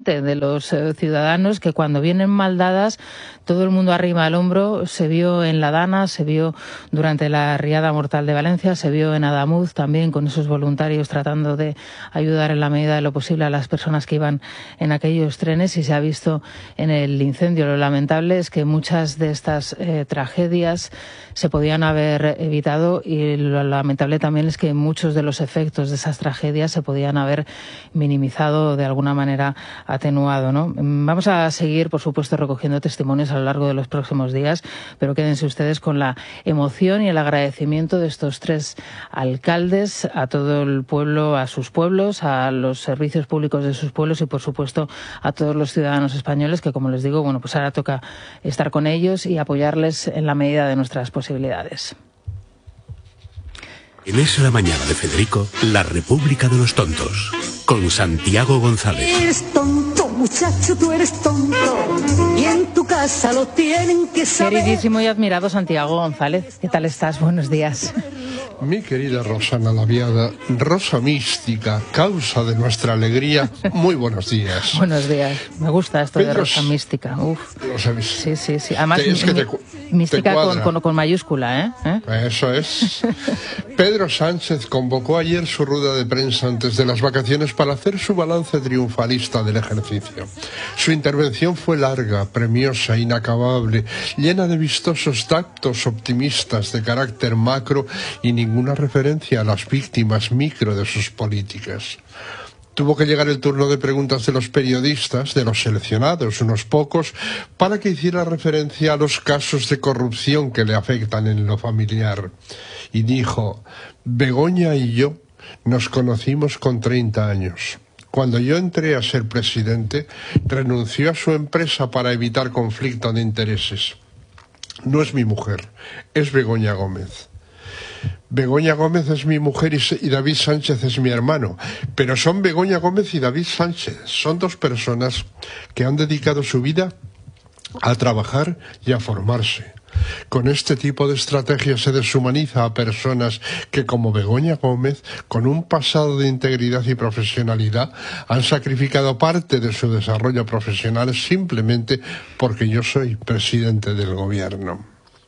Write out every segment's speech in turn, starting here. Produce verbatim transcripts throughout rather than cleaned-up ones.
consciente de los eh, ciudadanos que cuando vienen mal dadas todo el mundo arrima el hombro. Se vio en La Dana, se vio durante la riada mortal de Valencia, se vio en Adamuz también con esos voluntarios tratando de ayudar en la medida de lo posible a las personas que iban en aquellos trenes, y se ha visto en el incendio. Lo lamentable es que muchas de estas eh, tragedias se podían haber evitado, y lo lamentable también es que muchos de los efectos de esas tragedias se podían haber minimizado, de alguna manera atenuado, ¿no? Vamos a seguir, por supuesto, recogiendo testimonios a lo largo de los próximos días, pero quédense ustedes con la emoción y el agradecimiento de estos tres alcaldes a todo el pueblo, a sus pueblos, a los servicios públicos de sus pueblos y, por supuesto, a todos los ciudadanos españoles que, como les digo, bueno, pues ahora toca estar con ellos y apoyarles en la medida de nuestras posibilidades. En Es la Mañana de Federico, la República de los Tontos, con Santiago González. Eres tonto, muchacho, tú eres tonto, y en tu casa lo tienen que saber. Queridísimo y admirado Santiago González, ¿qué tal estás? Buenos días. Mi querida Rosana Laviada, Rosa Mística, causa de nuestra alegría, muy buenos días. Buenos días. Me gusta esto Pedro, de Rosa Mística. Uf. Rosa Sí, sí, sí. Además, es que te, mística te con, con, con mayúscula, ¿eh? ¿eh? Eso es. Pedro Sánchez convocó ayer su rueda de prensa antes de las vacaciones para hacer su balance triunfalista del ejercicio. Su intervención fue larga, premiosa, inacabable, llena de vistosos datos optimistas de carácter macro y ninguna referencia a las víctimas micro de sus políticas. Tuvo que llegar el turno de preguntas de los periodistas, de los seleccionados, unos pocos, para que hiciera referencia a los casos de corrupción que le afectan en lo familiar. Y dijo: Begoña y yo nos conocimos con treinta años. Cuando yo entré a ser presidente, renunció a su empresa para evitar conflicto de intereses. No es mi mujer, es Begoña Gómez. Begoña Gómez es mi mujer y David Sánchez es mi hermano, pero son Begoña Gómez y David Sánchez. Son dos personas que han dedicado su vida a trabajar y a formarse. Con este tipo de estrategia se deshumaniza a personas que, como Begoña Gómez, con un pasado de integridad y profesionalidad, han sacrificado parte de su desarrollo profesional simplemente porque yo soy presidente del gobierno.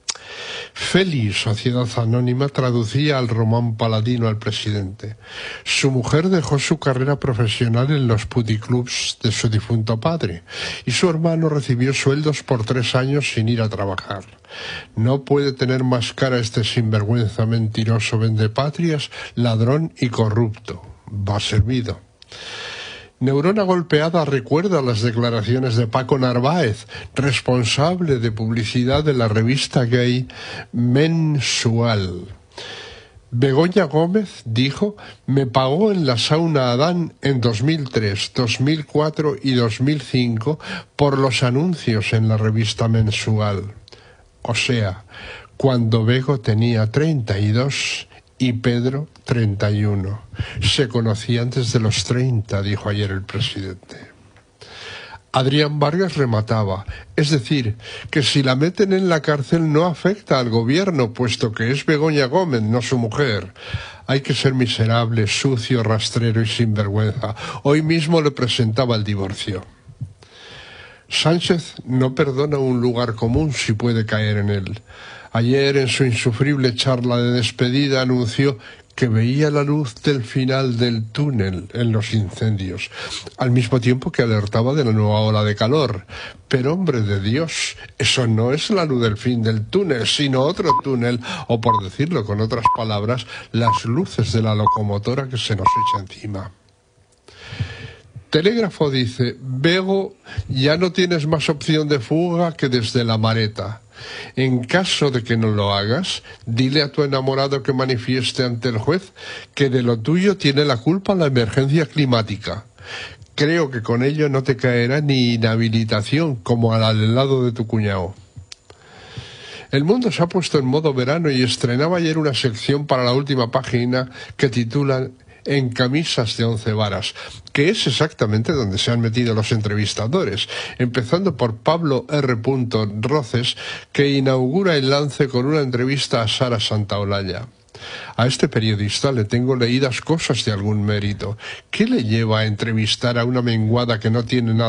Feli, Sociedad Anónima, traducía al román paladino al presidente. Su mujer dejó su carrera profesional en los puticlubs de su difunto padre, y su hermano recibió sueldos por tres años sin ir a trabajar. No puede tener más cara este sinvergüenza mentiroso vendepatrias, ladrón y corrupto. Va servido. Neurona Golpeada recuerda las declaraciones de Paco Narváez, responsable de publicidad de la revista gay Mensual. Begoña Gómez dijo: me pagó en la sauna Adán en dos mil tres, dos mil cuatro y dos mil cinco por los anuncios en la revista Mensual. O sea, cuando Bego tenía treinta y dos y Pedro treinta y uno. Se conocía antes de los treinta, dijo ayer el presidente. Adrián Vargas remataba, es decir, que si la meten en la cárcel no afecta al gobierno, puesto que es Begoña Gómez, no su mujer. Hay que ser miserable, sucio, rastrero y sinvergüenza. Hoy mismo le presentaba el divorcio. Sánchez no perdona un lugar común si puede caer en él. Ayer, en su insufrible charla de despedida, anunció que veía la luz del final del túnel en los incendios, al mismo tiempo que alertaba de la nueva ola de calor. Pero, hombre de Dios, eso no es la luz del fin del túnel, sino otro túnel, o por decirlo con otras palabras, las luces de la locomotora que se nos echa encima. Telégrafo dice: Bego, ya no tienes más opción de fuga que desde La Mareta. En caso de que no lo hagas, dile a tu enamorado que manifieste ante el juez que de lo tuyo tiene la culpa la emergencia climática. Creo que con ello no te caerá ni inhabilitación como al lado de tu cuñado. El Mundo se ha puesto en modo verano y estrenaba ayer una sección para la última página que titula En camisas de once varas, que es exactamente donde se han metido los entrevistadores, empezando por Pablo R. Roces, que inaugura el lance con una entrevista a Sara Santaolalla. A este periodista le tengo leídas cosas de algún mérito. ¿Qué le lleva a entrevistar a una menguada que no tiene nada